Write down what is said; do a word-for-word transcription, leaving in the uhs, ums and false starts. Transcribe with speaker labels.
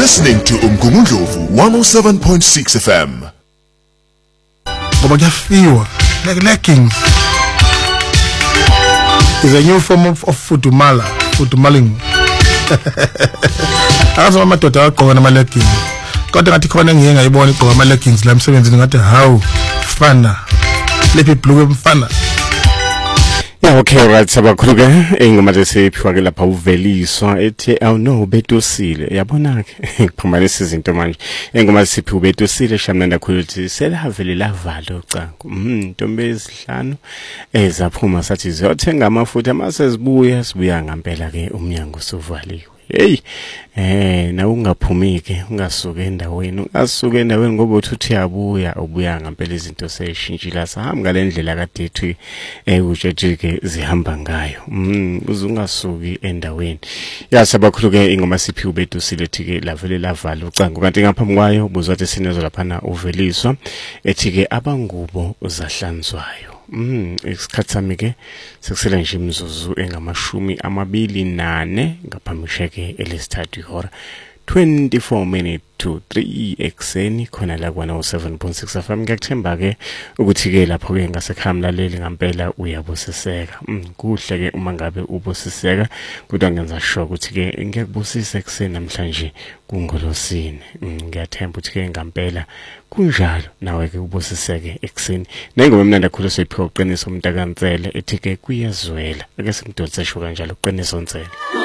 Speaker 1: listening to Umgungundlovu one oh seven point six F M.
Speaker 2: Ngoba kuyafiwa like leggings is a new form of, of fudumala, fudumaling. Akazo amadoda agqoka nama leggings. Kodwa ngathi khona ngiye ngayibona igqoka ama leggings la emsebenzini ngathi how fana. Lephi blue mfana.
Speaker 3: Yeah, okay, right, sabakhuluke ingoma lesiphiwa ke lapha uveliswa ethi awuno betosile yabona ke kuphumanisa izinto manje ingoma lesiphiwa betosile shamnanda khulu ukuthi selavele lavala ucango mhm intombi ezihlanu ezaphuma sathi ziyothenga amafutha mase zibuya sibuya ngempela ke umnyango sovaliwe. Hey, eh na ungaphumike ungasuka endaweni ungasuka endaweni ngoba uthi uyabuya ubuya ngempela izinto seyishintshila sahamba ngalendlela kade ethi eh ujejike zihamba ngayo mm uzungasuki endaweni yasabakhuluke ingoma siphiwe betosile ethi ke lavele lavala ucango kanti ngaphambi kwayo ubuzwathi sinezo laphana uveliswa ethi ke abangubo uzahlanzwayo. Mm, isikhathi sami ke sekusela nje imzuzu engamashumi amabili nane ngaphambisheke elesithathu ihora twenty-four minutes to three ekseni khona la kwa oh seven point six F M. Ngiyathemba ke ukuthi ke lapho ke ngasekhamlaleli ngempela uyabusiseka. Mm, kuhle ke uma ngabe ubusiseka kodwa ngenza sure ukuthi ke ngiyakubusisa ekseni namhlanje kungolosini. Mm, ngiyathemba ukuthi ke ngempela kunjalo nawe ke ubusiseke ekseni. Nengoma emnandi kakhulu seyiphiwa uqiniso umntakaNtsele ethi ke kuyazwela ake simdonse sho kanjalo uqiniso Ntsele.